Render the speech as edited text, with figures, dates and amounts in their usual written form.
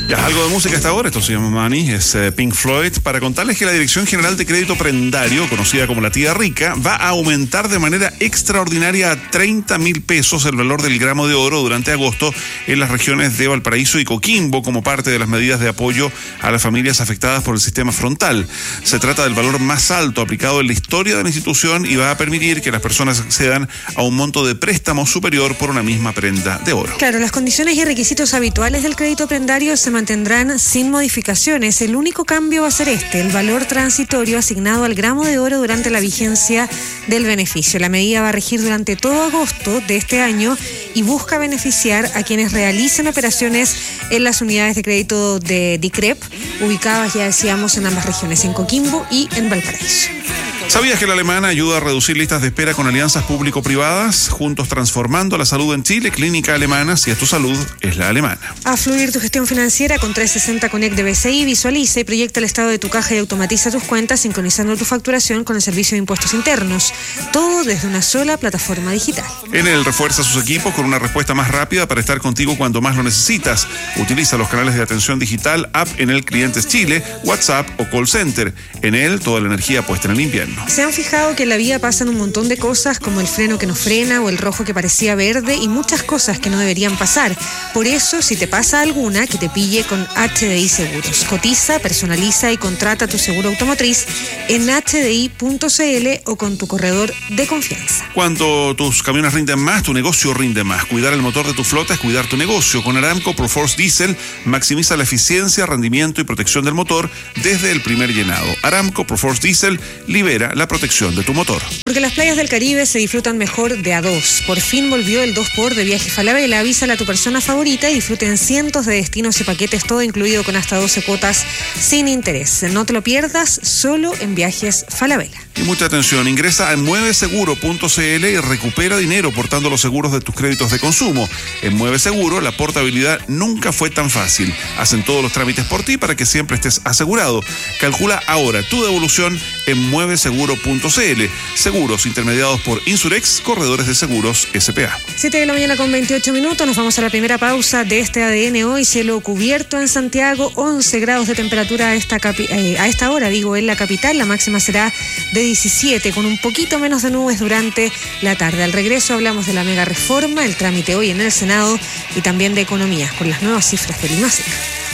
Ya, algo de música hasta ahora, esto se llama Money, es Pink Floyd, para contarles que la Dirección General de Crédito Prendario, conocida como la Tía Rica, va a aumentar de manera extraordinaria a 30.000 pesos el valor del gramo de oro durante agosto en las regiones de Valparaíso y Coquimbo, como parte de las medidas de apoyo a las familias afectadas por el sistema frontal. Se trata del valor más alto aplicado en la historia de la institución y va a permitir que las personas accedan a un monto de préstamo superior por una misma prenda de oro. Claro, las condiciones y requisitos habituales del crédito prendario se mantendrán sin modificaciones. El único cambio va a ser el valor transitorio asignado al gramo de oro durante la vigencia del beneficio. La medida va a regir durante todo agosto de este año y busca beneficiar a quienes realicen operaciones en las unidades de crédito de DICREP, ubicadas, ya decíamos, en ambas regiones, en Coquimbo y en Valparaíso. ¿Sabías que la Alemana ayuda a reducir listas de espera con alianzas público-privadas? Juntos transformando la salud en Chile. Clínica Alemana, si es tu salud, es la alemana. A fluir tu gestión financiera con 360 Connect de BCI. Visualiza y proyecta el estado de tu caja y automatiza tus cuentas, sincronizando tu facturación con el servicio de impuestos internos. Todo desde una sola plataforma digital. Enel refuerza sus equipos con una respuesta más rápida para estar contigo cuando más lo necesitas. Utiliza los canales de atención digital, app Enel Clientes Chile, WhatsApp o call center. Enel, toda la energía puesta en el invierno. ¿Se han fijado que en la vida pasan un montón de cosas, como el freno que no frena o el rojo que parecía verde, y muchas cosas que no deberían pasar? Por eso, si te pasa alguna, que te pille con HDI Seguros. Cotiza, personaliza y contrata tu seguro automotriz en hdi.cl o con tu corredor de confianza. Cuando tus camiones rinden más, tu negocio rinde más. Cuidar el motor de tu flota es cuidar tu negocio. Con Aramco ProForce Diesel maximiza la eficiencia, rendimiento y protección del motor desde el primer llenado. Aramco ProForce Diesel libera la protección de tu motor. Porque las playas del Caribe se disfrutan mejor de a dos. Por fin volvió el 2x de Viaje Falabella. Avísale a tu persona favorita y disfruten cientos de destinos y paquetes, todo incluido con hasta 12 cuotas sin interés. No te lo pierdas, solo en Viajes Falabella. Y mucha atención, ingresa a mueveseguro.cl y recupera dinero portando los seguros de tus créditos de consumo. En Mueve Seguro, la portabilidad nunca fue tan fácil. Hacen todos los trámites por ti para que siempre estés asegurado. Calcula ahora tu devolución en mueveseguro.cl. Seguros intermediados por Insurex, corredores de seguros S.p.A. 7 de la mañana con 28 minutos, nos vamos a la primera pausa de este ADN hoy. Cielo cubierto en Santiago, 11 grados de temperatura a esta hora, en la capital. La máxima será de 17, con un poquito menos de nubes durante la tarde. Al regreso hablamos de la mega reforma, el trámite hoy en el Senado y también de economía, con las nuevas cifras del IMASEC.